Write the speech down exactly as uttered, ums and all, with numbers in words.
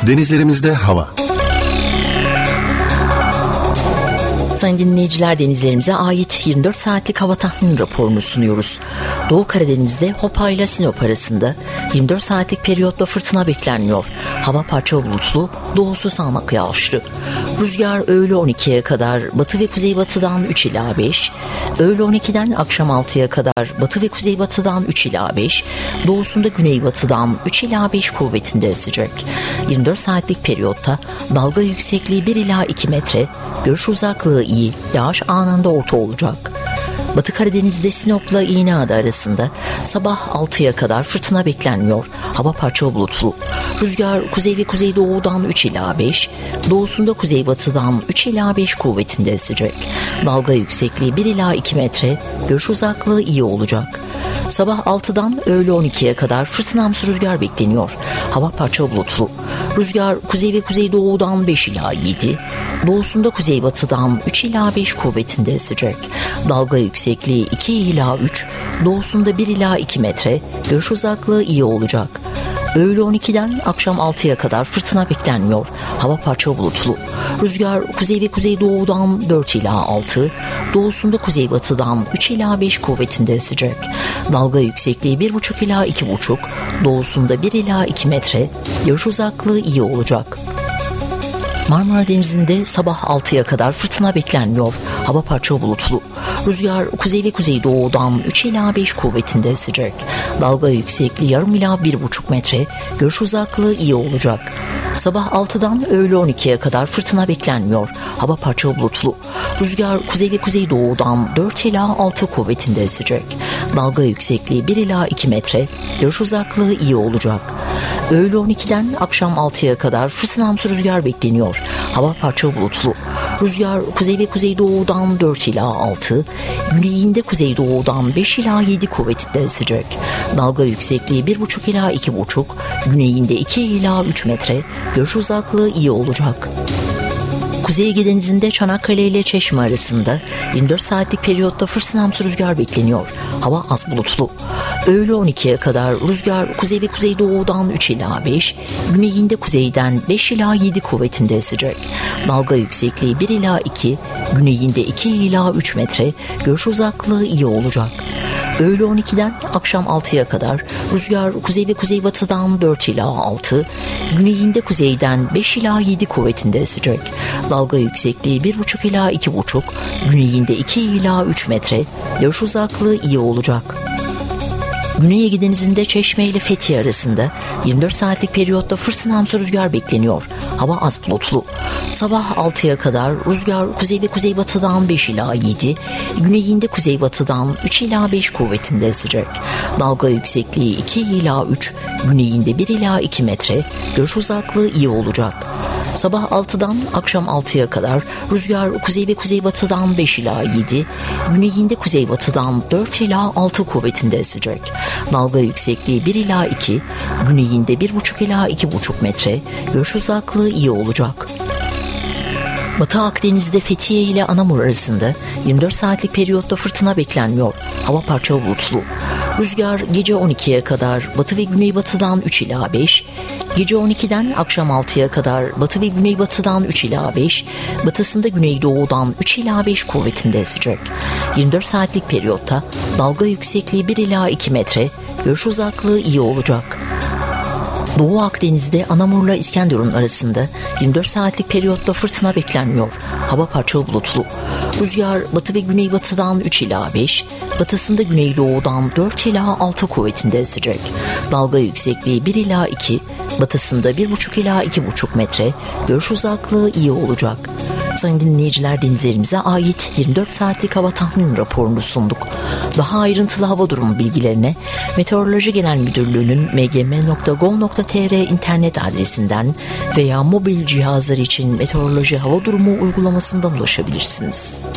Denizlerimizde hava. Sayın dinleyiciler, denizlerimize ait yirmi dört saatlik hava tahmini raporunu sunuyoruz. Doğu Karadeniz'de Hopa ile Sinop arasında yirmi dört saatlik periyotta fırtına beklenmiyor. Hava parça bulutlu, doğusu sağanak yağışlı. Rüzgar öğle on ikiye kadar batı ve kuzeybatıdan üç ila beş, öğle on ikiden akşam altıya kadar batı ve kuzeybatıdan üç ila beş, doğusunda güneybatıdan üç ila beş kuvvetinde esecek. yirmi dört saatlik periyotta dalga yüksekliği bir ila iki metre, görüş uzaklığı iyi, yağış anında orta olacak. Batı Karadeniz'de Sinop'la İğneada arasında sabah altıya kadar fırtına beklenmiyor. Hava parça bulutlu. Rüzgar kuzey ve kuzeydoğudan üç ila beş, doğusunda kuzeybatıdan üç ila beş kuvvetinde esecek. Dalga yüksekliği bir ila iki metre, görüş uzaklığı iyi olacak. Sabah altıdan öğle on ikiye kadar fırtınamsı rüzgar bekleniyor. Hava parça bulutlu. Rüzgar kuzey ve kuzeydoğudan beş ila yedi, doğusunda kuzeybatıdan üç ila beş kuvvetinde esecek. Dalga yüksekliği iki ila üç, doğusunda bir ila iki metre, görüş uzaklığı iyi olacak. Öğle on ikiden akşam altıya kadar fırtına beklenmiyor. Hava parça bulutlu. Rüzgar kuzey ve kuzeydoğudan dört ila altı, doğusunda kuzeybatıdan üç ila beş kuvvetinde esecek. Dalga yüksekliği bir buçuk ila iki buçuk, doğusunda bir ila iki metre, görüş uzaklığı iyi olacak. Marmara Denizi'nde sabah altıya kadar fırtına beklenmiyor. Hava parça bulutlu. Rüzgar kuzey ve kuzeydoğudan üç ila beş kuvvetinde esecek. Dalga yüksekliği yarım ila bir buçuk metre, görüş uzaklığı iyi olacak. Sabah altıdan öğle on ikiye kadar fırtına beklenmiyor. Hava parça bulutlu. Rüzgar kuzey ve kuzeydoğudan dört ila altı kuvvetinde esecek. Dalga yüksekliği bir ila iki metre, görüş uzaklığı iyi olacak. Öğle on ikiden akşam altıya kadar fırtınamsı rüzgar bekleniyor. Hava parça bulutlu. Rüzgar kuzey ve kuzeydoğudan dört ila altı, güneyinde kuzeydoğudan beş ila yedi kuvvetinde esecek. Dalga yüksekliği bir buçuk ila iki buçuk, güneyinde iki ila üç metre, görüş uzaklığı iyi olacak. Kuzey Ege Denizi'nde Çanakkale ile Çeşme arasında yirmi dört saatlik periyotta fırtınamsı rüzgar bekleniyor. Hava az bulutlu. Öğle on ikiye kadar rüzgar kuzey ve kuzeydoğudan üç ila beş, güneyinde kuzeyden beş ila yedi kuvvetinde esecek. Dalga yüksekliği bir ila iki, güneyinde iki ila üç metre, görüş uzaklığı iyi olacak. Öğle on ikiden akşam altıya kadar rüzgar kuzey ve kuzeybatıdan dört ila altı, güneyinde kuzeyden beş ila yedi kuvvetinde esecek. Dalga yüksekliği bir buçuk ila iki buçuk, güneyinde iki ila üç metre, görüş uzaklığı iyi olacak. Güney Ege Denizi'nde Çeşme ile Fethiye arasında yirmi dört saatlik periyotta fırtınamsı rüzgar bekleniyor. Hava az bulutlu. Sabah altıya kadar rüzgar kuzey ve kuzeybatıdan beş ila yedi, güneyinde kuzeybatıdan üç ila beş kuvvetinde esecek. Dalga yüksekliği iki ila üç, güneyinde bir ila iki metre, görüş uzaklığı iyi olacak. Sabah altıdan akşam altıya kadar rüzgar kuzey ve kuzeybatıdan beş ila yedi, güneyinde kuzeybatıdan dört ila altı kuvvetinde esecek. Dalga yüksekliği bir ila iki, güneyinde bir buçuk ila iki buçuk metre, görüş uzaklığı iyi olacak. Batı Akdeniz'de Fethiye ile Anamur arasında yirmi dört saatlik periyotta fırtına beklenmiyor. Hava parça bulutlu. Rüzgar gece on ikiye kadar batı ve güneybatıdan üç ila beş, gece on ikiden akşam altıya kadar batı ve güneybatıdan üç ila beş, batısında güneydoğudan üç ila beş kuvvetinde esecek. yirmi dört saatlik periyotta dalga yüksekliği bir ila iki metre, görüş uzaklığı iyi olacak. Doğu Akdeniz'de Anamur'la İskenderun arasında yirmi dört saatlik periyotta fırtına beklenmiyor. Hava parça bulutlu. Rüzgar batı ve güneybatıdan üç ila beş, batısında güneydoğudan dört ila altı kuvvetinde esecek. Dalga yüksekliği bir ila iki, batısında bir buçuk ila iki buçuk metre, görüş uzaklığı iyi olacak. Sayın dinleyiciler, denizlerimize ait yirmi dört saatlik hava tahmin raporunu sunduk. Daha ayrıntılı hava durumu bilgilerine Meteoroloji Genel Müdürlüğü'nün m g m nokta gov nokta t r internet adresinden veya mobil cihazlar için meteoroloji hava durumu uygulamasından ulaşabilirsiniz.